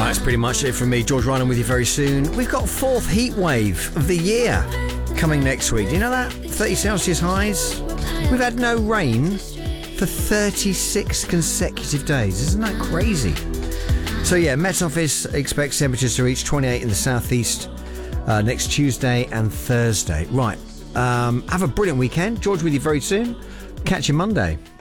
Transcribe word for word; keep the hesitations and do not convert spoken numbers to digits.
That's pretty much it from me, George Ryan, with you very soon. We've got fourth heat wave of the year coming next week. Do you know that? thirty Celsius highs. We've had no rain for thirty-six consecutive days. Isn't that crazy? So yeah, Met Office expects temperatures to reach twenty-eight in the southeast uh, next Tuesday and Thursday. Right. Um, have a brilliant weekend. George with you very soon. Catch you Monday.